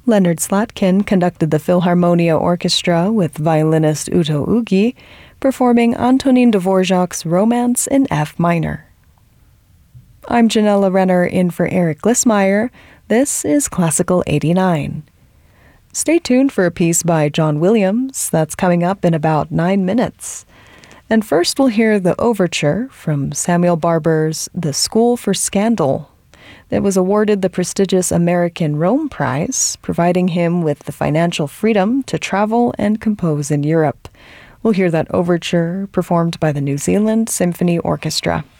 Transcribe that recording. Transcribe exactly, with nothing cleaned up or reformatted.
Leonard Slatkin conducted the Philharmonia Orchestra with violinist Uto Ugi, performing Antonin Dvorak's Romance in F minor. I'm Janella Renner in for Eric Glissmeyer. This is Classical eighty-nine. Stay tuned for a piece by John Williams that's coming up in about nine minutes. And first we'll hear the overture from Samuel Barber's The School for Scandal that was awarded the prestigious American Rome Prize, providing him with the financial freedom to travel and compose in Europe. We'll hear that overture performed by the New Zealand Symphony Orchestra.